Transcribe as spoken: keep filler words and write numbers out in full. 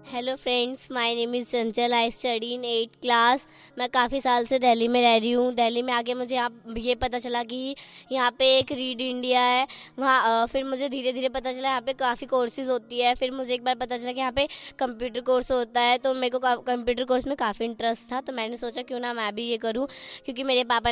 Hello friends, my name is Chanchal. I study in eight class. मैं काफ़ी साल से दिल्ली में रह रही हूँ। दिल्ली में आके मुझे यहाँ ये पता चला कि यहाँ पे एक रीड इंडिया है। वहाँ अ, फिर मुझे धीरे धीरे पता चला यहाँ पे काफ़ी कोर्सेज होती है। फिर मुझे एक बार पता चला कि यहाँ पे कंप्यूटर कोर्स होता है, तो मेरे को कंप्यूटर कोर्स में काफ़ी इंटरेस्ट था। तो मैंने सोचा क्यों ना मैं भी ये करूँ, क्योंकि मेरे पापा